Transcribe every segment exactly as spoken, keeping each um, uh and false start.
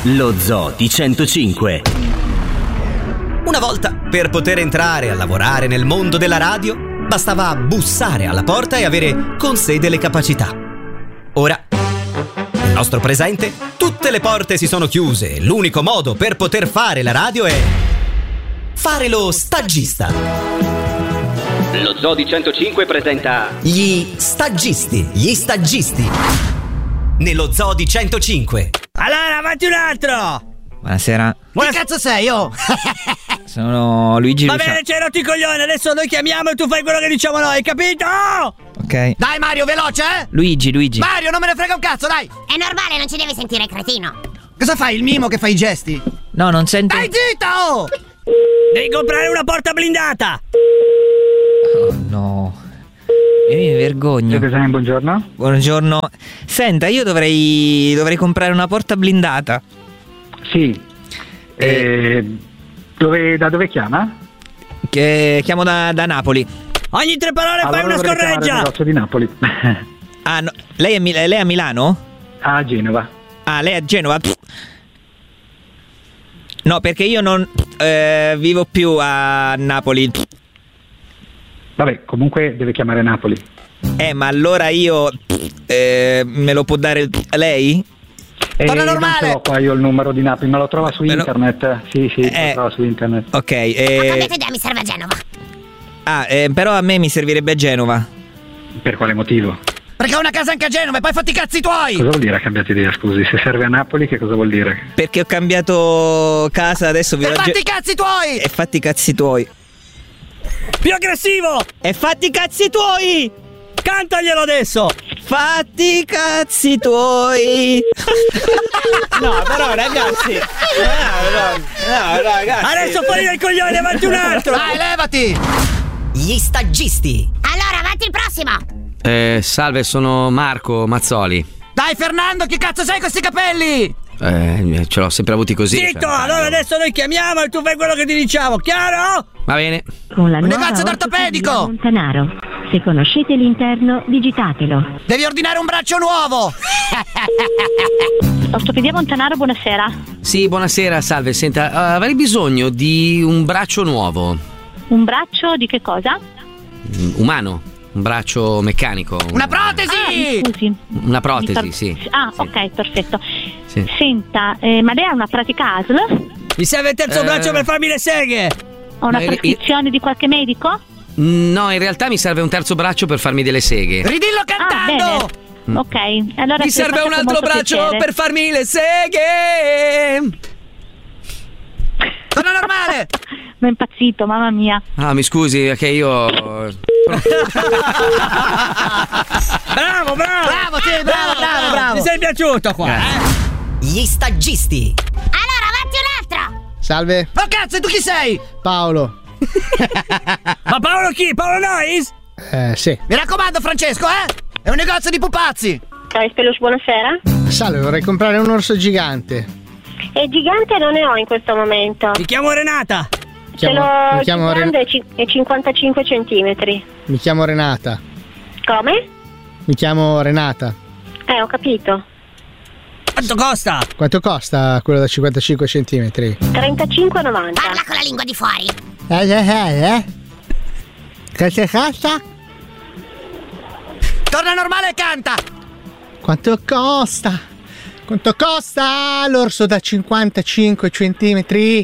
Lo Zoo di centocinque. Una volta, per poter entrare a lavorare nel mondo della radio, bastava bussare alla porta e avere con sé delle capacità. Ora, nel nostro presente, tutte le porte si sono chiuse e l'unico modo per poter fare la radio è fare lo stagista. Lo Zoo di centocinque presenta Gli staggisti, gli staggisti. Nello Zoo di centocinque. Allora, avanti un altro! Buonasera. Che cazzo sei, oh? Sono Luigi Va Luciano. bene, c'hai rotto i coglioni, adesso noi chiamiamo e tu fai quello che diciamo noi, capito? Ok. Dai Mario, veloce, eh? Luigi, Luigi. Mario, non me ne frega un cazzo, dai! È normale, non ci devi sentire, cretino. Cosa fai, il mimo che fa i gesti? No, non sento. Dai, zitta, oh! Devi comprare una porta blindata! Oh, no. Io mi vergogno. Buongiorno. Buongiorno. Senta, io dovrei dovrei comprare una porta blindata. Sì. Eh, dove, da dove chiama? Che chiamo da, da Napoli. Ogni tre parole fai una dovrei chiamare il scorreggia! negozio di Napoli. Ah, no. Lei è, Mi- lei è a Milano? A Genova. Ah, lei è a Genova? Pff. No, perché io non eh, vivo più a Napoli. Pff. Vabbè, comunque deve chiamare Napoli. Eh, ma allora io eh, me lo può dare lei? E Torna non normale! ce l'ho qua io il numero di Napoli, ma lo trova su Però- internet. Sì, sì, Eh. lo trova su internet. Ok, Ho eh, cambiato idea, mi serve a Genova. ah, eh, però a me mi servirebbe a Genova. Per quale motivo? Perché ho una casa anche a Genova e poi fatti i cazzi tuoi! Cosa vuol dire ha cambiato idea, scusi? Se serve a Napoli, che cosa vuol dire? Perché ho cambiato casa, adesso vivo E a fatti i Genova. cazzi tuoi! E fatti i cazzi tuoi. Più aggressivo! E fatti i cazzi tuoi! Cantaglielo adesso! Fatti i cazzi tuoi! No, però ragazzi. No, no, no, ragazzi. Adesso fuori dai coglioni, avanti un altro! Dai, levati! Gli staggisti. Allora, avanti il prossimo. Eh, salve, sono Marco Mazzoli. Dai Fernando, che cazzo sei con questi capelli? Eh, ce l'ho sempre avuti così. Zitto, cioè, allora adesso noi chiamiamo e tu fai quello che ti diciamo, chiaro? Va bene. Con la Un nuova negozio d'ortopedico! ortopedia Montanaro. Se conoscete l'interno, digitatelo. Devi ordinare un braccio nuovo! Ortopedia Montanaro, buonasera. Sì, buonasera, salve. Senta, eh, avrei bisogno di un braccio nuovo. Un braccio di che cosa? Mm, Umano. Un braccio meccanico. un- Una Ah, protesi! mi scusi. Una protesi, Mi sì. Ah, Sì. ok, perfetto. Sì. Senta, eh, ma lei ha una pratica A S L? Mi serve il terzo Eh. braccio per farmi le seghe! O una Ma io- prescrizione di qualche medico? No, in realtà mi serve un terzo braccio per farmi delle seghe. Ridillo Ah, cantando! bene. Ok, allora Mi se serve faccio un con altro molto braccio piacere. per farmi le seghe. Torna normale! Ma è impazzito, mamma mia. Ah, mi scusi, è che io. Bravo, bravo! Bravo, sì, bravo, bravo, bravo. Mi sei piaciuto qua, eh? Gli staggisti. Allora, avanti un altro. Salve, Oh cazzo, e tu chi sei? Paolo. Ma Paolo chi? Paolo Nois? Eh, sì. Mi raccomando, Francesco, eh? È un negozio di pupazzi! Ciao, Spelus, buonasera. Salve, vorrei comprare un orso gigante. E gigante non ne ho in questo momento. Mi chiamo Renata! Chiamo- mi, chiamo Ren- è cinquantacinque centimetri. mi chiamo Renata. Come? Mi chiamo Renata. Eh, ho capito. Quanto costa? Quanto costa quello da cinquantacinque centimetri? trentacinque e novanta. Parla con la lingua di fuori. Eh, eh, eh, eh. Quanto costa? Torna normale e canta! Quanto costa? Quanto costa l'orso da cinquantacinque centimetri?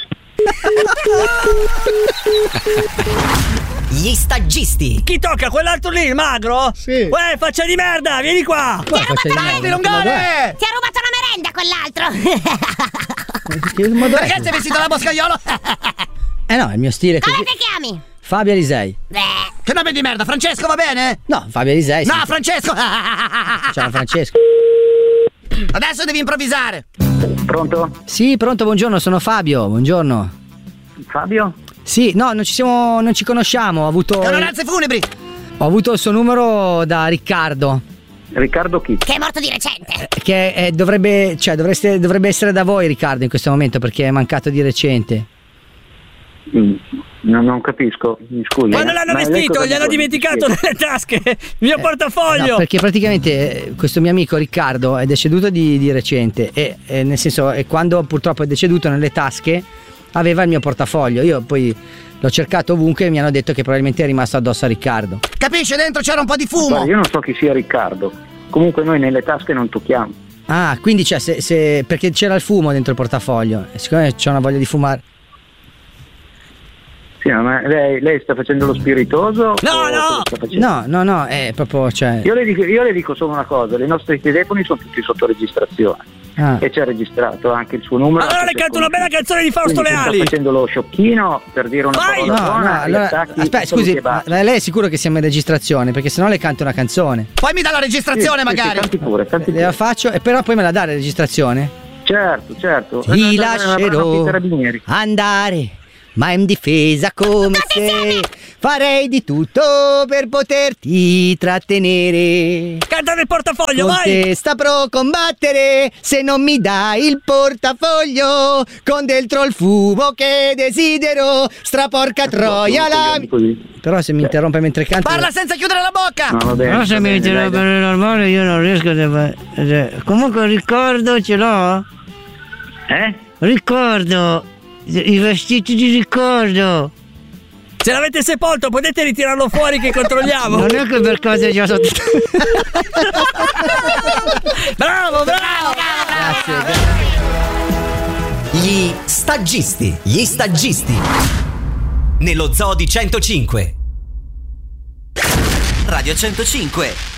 Gli staggisti. Chi tocca? Quell'altro lì, il magro? Sì. Uè, faccia di merda, vieni qua! Guarda, faccia di Dai, merda. Lungone! Ti ha rubato una merenda quell'altro. Perché sei vestito da boscaiolo? Eh no, il mio stile è Come così. ti chiami? Fabio Alisei. Beh, Che nome di merda, Francesco va bene? No, Fabio Alisei. No, sì. Francesco! Ciao Francesco. Adesso devi improvvisare! Pronto? Sì, pronto, buongiorno, sono Fabio, buongiorno. Fabio? Sì, no, non ci siamo, non ci conosciamo, ho avuto È onoranze funebri! ho avuto il suo numero da Riccardo, Riccardo chi? che è morto di recente. che eh, dovrebbe, cioè dovreste, dovrebbe essere da voi Riccardo in questo momento perché è mancato di recente. Mm, No, non capisco, mi scusi. Quando l'hanno Ma lei vestito, cosa gli hanno vuole? dimenticato Sì. nelle tasche il mio Eh, portafoglio. No, perché praticamente eh, questo mio amico Riccardo è deceduto di, di recente e, e nel senso e quando purtroppo è deceduto nelle tasche aveva il mio portafoglio. Io poi l'ho cercato ovunque e mi hanno detto che probabilmente è rimasto addosso a Riccardo. Capisce? Dentro c'era un po' di fumo. Guarda, io non so chi sia Riccardo. Comunque noi nelle tasche non tocchiamo. Ah, quindi cioè se, se perché c'era il fumo dentro il portafoglio e siccome c'ho una voglia di fumare. Sì, ma lei, lei sta facendo lo spiritoso? No, o no! cosa sta facendo? No, no, no, è proprio cioè Io le, dico, io le dico solo una cosa, i nostri telefoni sono tutti sotto registrazione ah. e c'è registrato anche il suo numero. Allora le c'è canto una bella conosciuto. canzone di Fausto Quindi Leali. sta facendo lo sciocchino per dire una Vai! parola No, buona no, e allora, attacchi aspetta, saluti scusi, e basta. ma lei è sicuro che siamo in registrazione? Perché sennò le canto una canzone. Poi mi dà la Sì, registrazione sì, magari. sì, canti pure, canti La pure. faccio e però poi me la dà la registrazione? Certo, certo. Ti Eh, eh, eh, lascerò i carabinieri. andare, ma in difesa come sei. Farei di tutto per poterti trattenere. Canta nel portafoglio, Con vai! te saprò combattere se non mi dai il portafoglio. Con dentro il fumo che desidero, straporca troia la... Così. Però se mi interrompe mentre canto... Parla senza chiudere la bocca. No, va bene, Però se va mi bene, interrompe dai, dai. normale io non riesco a... Comunque ricordo ce l'ho? Eh? Ricordo, i vestiti di ricordo. Se l'avete sepolto potete ritirarlo fuori che controlliamo. Non è che per caso già sotto... Bravo, bravo! Grazie, grazie. Gli staggisti, gli staggisti. Nello Zoo di centocinque. Radio centocinque.